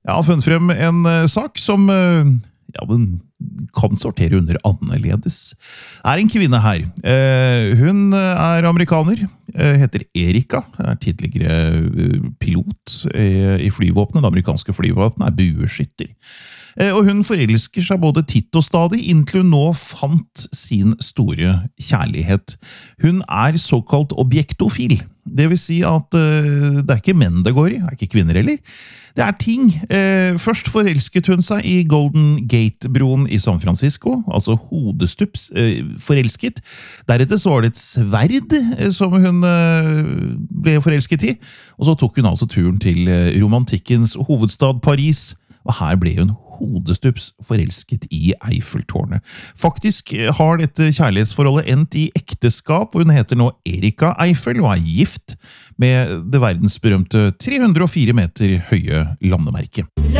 Jeg har funnet frem en sak som den kan sortere under annerledes. Er en kvinne her. Hun er amerikaner, heter Erika, er tidligere pilot i flyvåpenet, det amerikanske flyvåpenet, er bueskytter. Og hun forelsker seg både titt og stadig, inntil hun nå fant sin store kjærlighet. Hun er såkalt objektofil. Det vil si at det er ikke menn det går i, det er ikke kvinner heller. Det er ting. Først forelsket hun seg i Golden Gate-broen i San Francisco, altså hodestups forelsket. Deretter så var det et sverd som hun ble forelsket i, og så tok hun altså turen til romantikkens hovedstad Paris, og her ble hun hodestups forelsket i Eiffeltårnet. Faktisk har dette kjærlighetsforholdet endt i ekteskap, og hun heter nå Erika Eiffel og er gift med det verdensberømte 304 meter høye landemerket.